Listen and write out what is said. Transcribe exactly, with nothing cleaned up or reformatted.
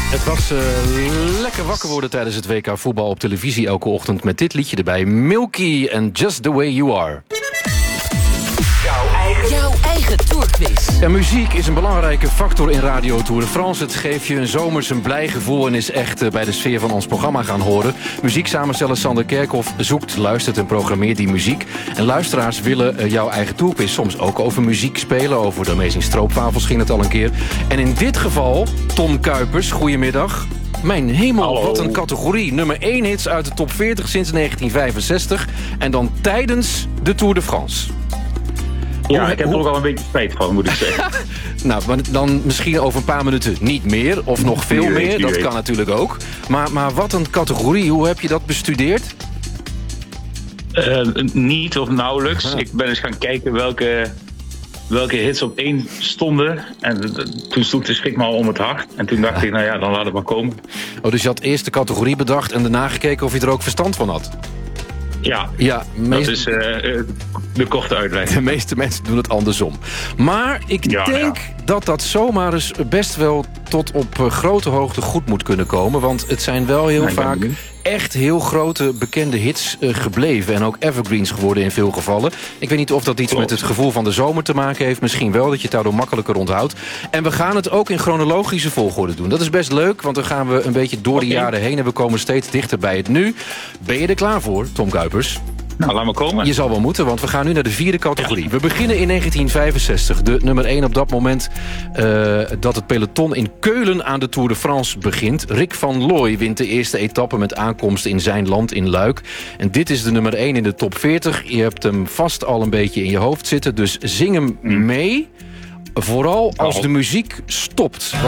Het was uh, lekker wakker worden tijdens het W K voetbal op televisie elke ochtend met dit liedje erbij. Milky and Just the Way You Are. Jouw eigen, Jouw eigen tourquiz. Ja, muziek is een belangrijke factor in Radio Tour de France. Het geeft je een zomers een blij gevoel en is echt uh, bij de sfeer van ons programma gaan horen. Muzieksamensteller Sander Kerkhoff zoekt, luistert en programmeert die muziek. En luisteraars willen uh, jouw eigen tourquiz soms ook over muziek spelen. Over de Amazing Stroopwafels ging het al een keer. En in dit geval, Tom Kuipers, goedemiddag. Mijn hemel, Hallo. Wat een categorie. Nummer één hits uit de top veertig sinds negentien vijfenzestig. En dan tijdens de Tour de France. Ja, hoe, ik heb er ook al een beetje spijt van, moet ik zeggen. Nou, dan misschien over een paar minuten niet meer. Of nog veel weet, meer, dat weet. kan natuurlijk ook. Maar, maar wat een categorie, hoe heb je dat bestudeerd? Uh, niet of nauwelijks. Aha. Ik ben eens gaan kijken welke, welke hits op één stonden. En uh, toen sloeg de schrik me al om het hart. En toen dacht ik, nou ja, dan laat het maar komen. Oh, dus je had eerst de categorie bedacht en daarna gekeken of je er ook verstand van had? Ja, ja meest... dat is uh, uh, de korte uitleg. De meeste mensen doen het andersom. Maar ik ja, denk ja. dat dat zomaar eens best wel tot op uh, grote hoogte goed moet kunnen komen. Want het zijn wel heel nee, vaak echt heel grote bekende hits uh, gebleven. En ook evergreens geworden in veel gevallen. Ik weet niet of dat iets Klopt. met het gevoel van de zomer te maken heeft. Misschien wel, dat je het daardoor makkelijker onthoudt. En we gaan het ook in chronologische volgorde doen. Dat is best leuk, want dan gaan we een beetje door okay. de jaren heen. En we komen steeds dichter bij het nu. Ben je er klaar voor, Tom Kuipers? Nou, laat maar komen. Je zal wel moeten, want we gaan nu naar de vierde categorie. Ja. We beginnen in negentien vijfenzestig. De nummer één op dat moment uh, dat het peloton in Keulen aan de Tour de France begint. Rick van Looy wint de eerste etappe met aankomst in zijn land in Luik. En dit is de nummer één in de top veertig. Je hebt hem vast al een beetje in je hoofd zitten, dus zing hem mee. Vooral als de muziek stopt.